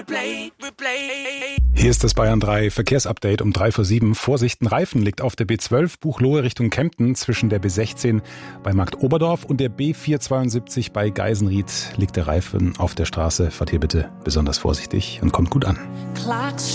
Hier ist das Bayern 3 Verkehrsupdate um 6:03. Vorsicht, ein Reifen liegt auf der B12 Buchloe Richtung Kempten zwischen der B16 bei Markt Oberdorf und der B472 bei Geisenried liegt der Reifen auf der Straße. Fahrt hier bitte besonders vorsichtig und kommt gut an.